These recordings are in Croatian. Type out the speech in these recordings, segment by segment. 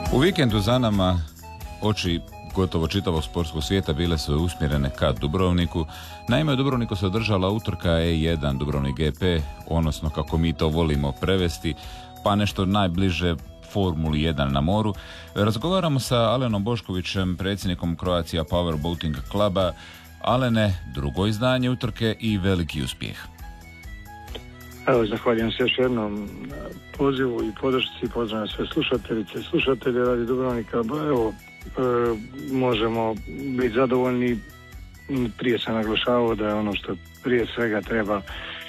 U vikendu za nama oči gotovo čitavog sportskog svijeta bile su usmjerene ka Dubrovniku. Naime, u Dubrovniku se održala utrka E1 Dubrovnik GP, odnosno kako mi to volimo prevesti, pa nešto najbliže Formuli 1 na moru. Razgovaramo sa Alenom Boškovićem, predsjednikom Croatia Powerboating kluba. Alene, drugo izdanje utrke i veliki uspjeh. Evo, zahvaljujem se još jednom pozivu i podršci, pozdravljam sve slušateljice i slušatelje radi Dubrovnika. Evo, možemo biti zadovoljni. Prije sam naglašavao da je ono što prije svega treba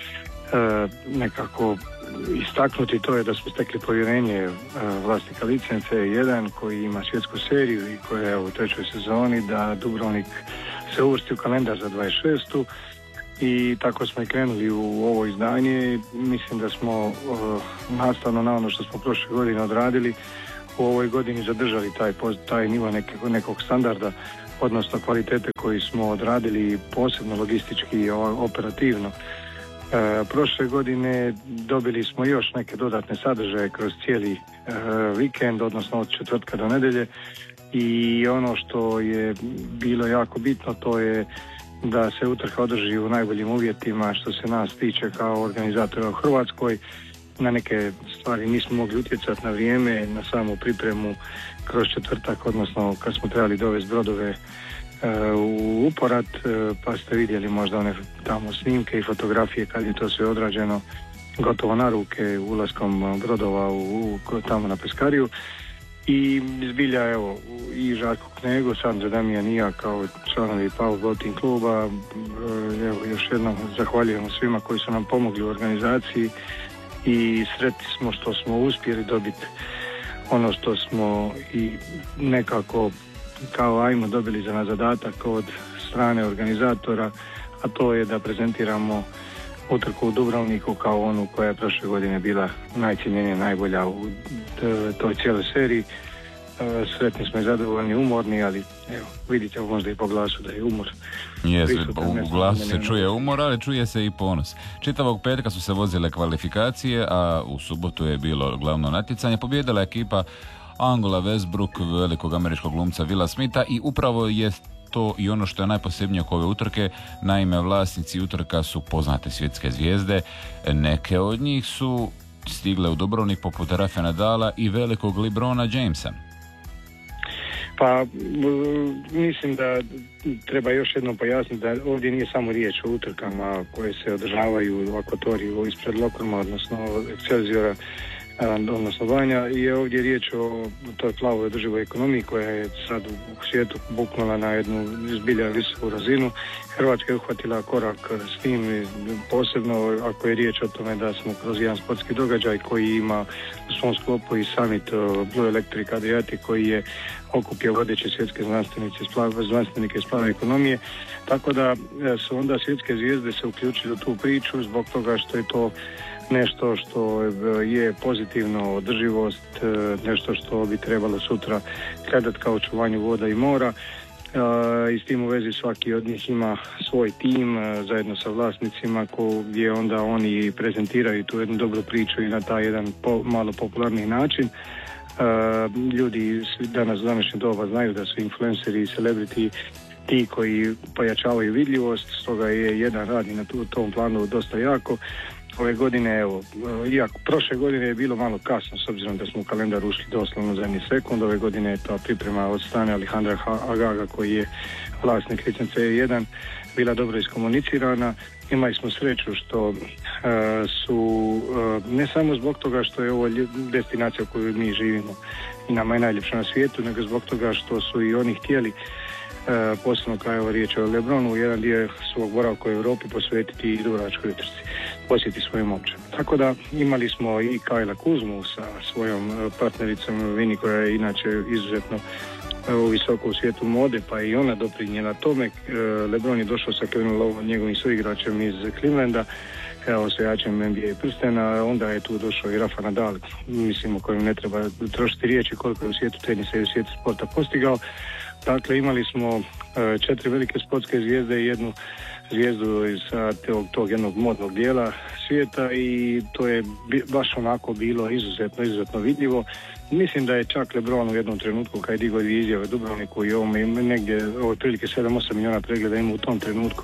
nekako istaknuti, to je da smo stekli povjerenje vlasnika licence 1 koji ima svjetsku seriju i koja je u trećoj sezoni, da Dubrovnik se uvrsti u kalendar za 26. I tako smo i krenuli u ovo izdanje. Mislim da smo nastavno na ono što smo prošle godine odradili u ovoj godini zadržali taj nivo nekog standarda, odnosno kvalitete koji smo odradili posebno logistički i operativno. Prošle godine dobili smo još neke dodatne sadržaje kroz cijeli vikend, odnosno od četvrtka do nedjelje, i ono što je bilo jako bitno to je da se utrka održi u najboljim uvjetima što se nas tiče kao organizatora u Hrvatskoj. Na neke stvari nismo mogli utjecati na vrijeme, na samu pripremu kroz četvrtak, odnosno kad smo trebali dovesti brodove u uporat, pa ste vidjeli možda one tamo snimke i fotografije kad je to sve odrađeno gotovo na ruke ulaskom brodova tamo na Peskariju. I zbilja, evo, i Žarko Knego, Sandra Damijan i ja kao članovi Powerboating kluba, evo, još jednom zahvaljujemo svima koji su nam pomogli u organizaciji i sretni smo što smo uspjeli dobiti ono što smo i nekako kao ajmo dobili za nas zadatak od strane organizatora, a to je da prezentiramo utrku u Dubrovniku kao onu koja je prošle godine bila najcijenjenija, najbolja u toj cijeloj seriji. Sretni smo i zadovoljni, umorni, ali evo, vidite možda i po glasu da je umor. U glasu se čuje umor, ali čuje se i ponos. Čitavog petka su se vozile kvalifikacije, a u subotu je bilo glavno natjecanje. Pobijedila ekipa Angela Westbrook, velikog američkog glumca Willa Smitha, i upravo je to i ono što je najposebnije oko ove utrke. Naime, vlasnici utrka su poznate svjetske zvijezde. Neke od njih su stigle u Dubrovnik poput Rafa Nadala i velikog LeBrona Jamesa. Pa mislim da treba još jednom pojasniti da ovdje nije samo riječ o utrkama koje se održavaju u akvatoriju ispred Lokruma, odnosno Excelsiora, odnosno Banja, i je ovdje riječ o toj plavoj održivoj ekonomiji koja je sad u svijetu buknula na jednu zbilja visoku razinu. Hrvatska je uhvatila korak s tim, posebno ako je riječ o tome da smo kroz jedan sportski događaj koji ima u svom sklopu i summit Blue Electric Adriatic koji je okupio vodeće svjetske znanstvenike iz plave ekonomije, tako da su onda svjetske zvijezde se uključili u tu priču zbog toga što je to nešto što je pozitivno održivost, nešto što bi trebalo sutra gledati kao očuvanju voda i mora. I s tim u vezi svaki od njih ima svoj tim zajedno sa vlasnicima gdje onda oni prezentiraju tu jednu dobru priču i na taj jedan malo popularni način. Ljudi danas u današnje doba znaju da su influenceri i celebrity ti koji pojačavaju vidljivost, stoga je jedan radi na tom planu dosta jako. Ove godine, evo, iako prošle godine je bilo malo kasno s obzirom da smo u kalendar ušli doslovno zadnji sekund, ove godine je ta priprema od strane Alejandra Agaga koji je vlasnik licence E1 bila dobro iskomunicirana. Imali smo sreću što su ne samo zbog toga što je ovo destinacija u kojoj mi živimo i nama je najljepša na svijetu, nego zbog toga što su i oni htjeli, posebno kao je riječ o LeBronu, jedan dio svog boravka u Europi posvetiti i dubrovačkoj utrci, posjetiti svojim momčem. Tako da imali smo i Kajla Kuzmu sa svojom partnericom Vini koja je inače izuzetno visoko u svijetu mode, pa i ona doprinijela tome. LeBron je došao sa Kevinom Lovom, njegovim suigračem iz Clevelanda, kao osvajačem NBA prstena, onda je tu došao i Rafa Nadal, mislim o kojem ne treba trošiti riječi koliko je u svijetu tenisa i u svijetu sporta postigao. Dakle, imali smo 4 velike sportske zvijezde i jednu zvijezdu iz tog jednog modnog dijela svijeta i to je baš onako bilo izuzetno vidljivo. Mislim da je čak LeBron u jednom trenutku kad je digao izjave Dubrovniku i ovome negdje otprilike 7-8 milijuna pregleda ima u tom trenutku.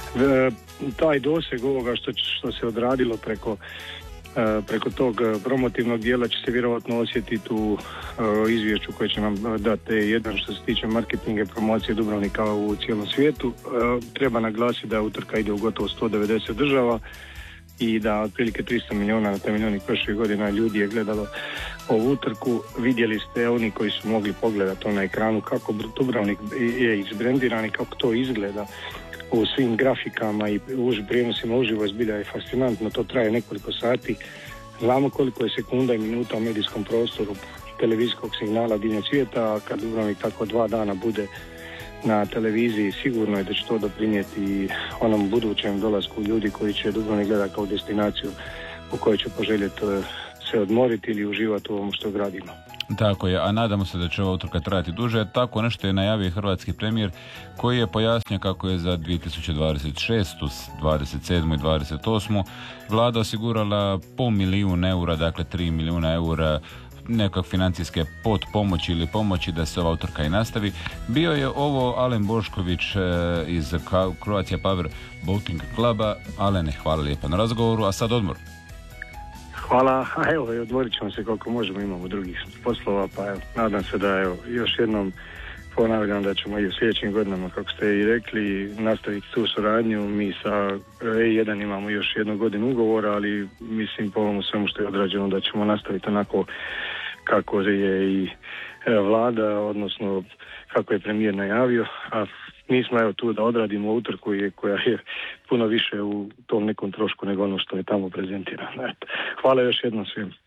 Taj doseg ovoga što se odradilo preko tog promotivnog dijela će se vjerojatno osjetiti u izvješću koje će nam dati jedan što se tiče marketinga i promocije Dubrovnika u cijelom svijetu. Treba naglasiti da utrka ide u gotovo 190 država i da otprilike 300 milijuna na temelju prošle godina ljudi je gledalo ovu utrku. Vidjeli ste oni koji su mogli pogledati to na ekranu kako Dubrovnik je izbrendiran i kako to izgleda u svim grafikama i prijenosima uživo, zbilja je fascinantno, to traje nekoliko sati. Znamo koliko je sekunda i minuta u medijskom prostoru televizijskog signala diljem svijeta, a kad Dubrovnik tako 2 dana bude na televiziji, sigurno je da će to doprinijeti onom budućem dolasku ljudi koji će Dubrovnik gledati kao destinaciju u kojoj će poželjeti se odmoriti ili uživati u ovom što gradimo. Tako je, a nadamo se da će ova utrka trajati duže. Tako nešto je najavio hrvatski premijer koji je pojasnio kako je za 2026, 27 i 28 vlada osigurala $500 000, dakle 3 milijuna eura nekak financijske potpomoći ili pomoći da se ova utrka i nastavi. Bio je ovo Alen Bošković iz Croatia Power Boating Cluba. Alene, hvala lijepa na razgovoru, a sad odmor. Hvala, a evo, odmorit ćemo se koliko možemo, imamo drugih poslova, pa evo, nadam se da evo, još jednom ponavljam da ćemo i u sljedećim godinama, kako ste i rekli, nastaviti tu suradnju. Mi sa E1 imamo još 1 godinu ugovora, ali mislim po ovom svemu što je odrađeno da ćemo nastaviti onako kako je i vlada, odnosno kako je premijer najavio, a mi smo evo tu da odradimo utrku koja je puno više u tom nekom trošku nego ono što je tamo prezentirano. Hvala još jednom svim.